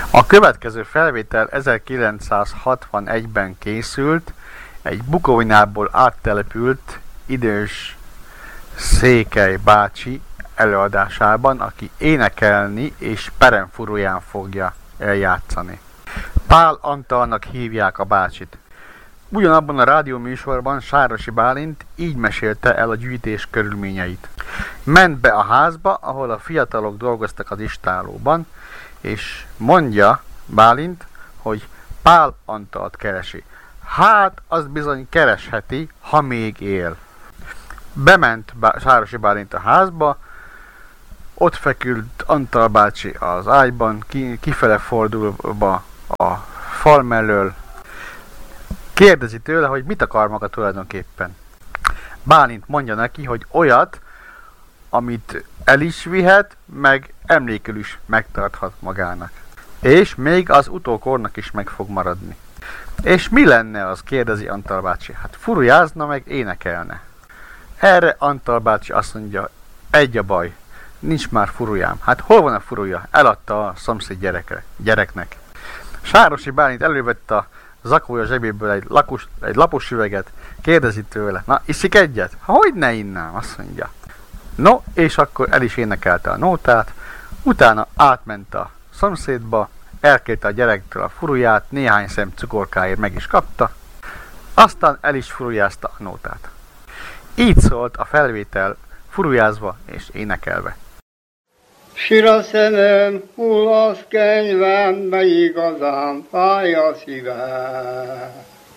A következő felvétel 1961-ben készült, egy Bukovinából áttelepült idős Székely bácsi előadásában, aki énekelni és peremfuruján fogja eljátszani. Pál Antalnak hívják a bácsit. Ugyanabban a rádióműsorban Sárosi Bálint így mesélte el a gyűjtés körülményeit. Ment be a házba, ahol a fiatalok dolgoztak az istállóban, és mondja Bálint, hogy Pál Antalt keresi. Hát, azt bizony keresheti, ha még él. Bement Sárosi Bálint a házba, ott feküdt Antal bácsi az ágyban, kifele fordulva a fal mellől. Kérdezi tőle, hogy mit akar maga tulajdonképpen. Bálint mondja neki, hogy olyat, amit el is vihet, meg emlékül is megtarthat magának. És még az utókornak is meg fog maradni. És mi lenne az, kérdezi Antal bácsi. Hát furujázna, meg énekelne. Erre Antal bácsi azt mondja, egy a baj, nincs már furujám. Hát hol van a furuja? Eladta a szomszéd gyereknek. Sárosi Bálint elővette a zakója zsebéből egy lapos üveget, kérdezi tőle, na, iszik egyet? Hogy ne innám, azt mondja. No, és akkor el is énekelte a nótát, utána átment a szomszédba, elkérte a gyerektől a furuját, néhány szem cukorkáért meg is kapta, aztán el is furujázta a nótát. Így szólt a felvétel, furujázva és énekelve. Sír a szemem, hull az kenyvem, de igazán fáj a szívem.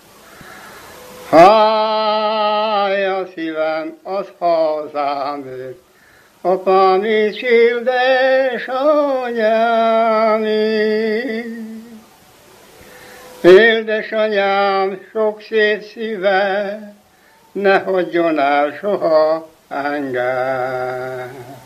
Fáj a szívem, az hazámért, apám és édesanyám. Édesanyám sok szép szíve, ne hagyjon el soha engem.